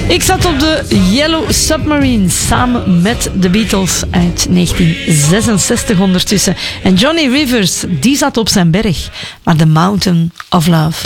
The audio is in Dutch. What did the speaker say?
Ik zat op de Yellow Submarine samen met de Beatles uit 1966 ondertussen. En Johnny Rivers, die zat op zijn berg, maar The Mountain of Love.